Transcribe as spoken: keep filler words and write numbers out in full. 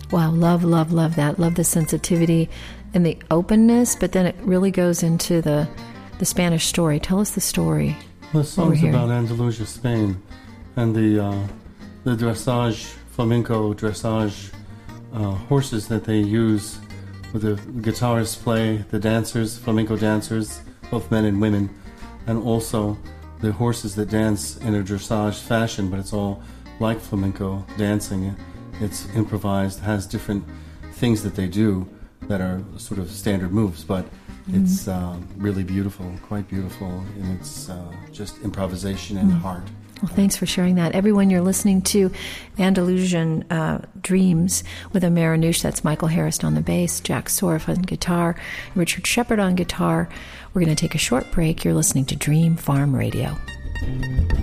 Wow, love, love, love that. Love the sensitivity and the openness, but then it really goes into the the Spanish story. Tell us the story. The song's about Andalusia, Spain, and the uh, the dressage, flamenco dressage uh, horses that they use, where the guitarists play, the dancers, flamenco dancers, both men and women, and also the horses that dance in a dressage fashion, but it's all like flamenco dancing. It's improvised, has different things that they do that are sort of standard moves, but mm-hmm. it's uh, really beautiful, quite beautiful, and it's uh, just improvisation and mm-hmm. heart. Well, thanks for sharing that. Everyone, you're listening to Andalusian uh, Dreams with Omer Anoush. That's Michael Harris on the bass, Jack Sorf on guitar, Richard Shepard on guitar. We're going to take a short break. You're listening to Dream Farm Radio.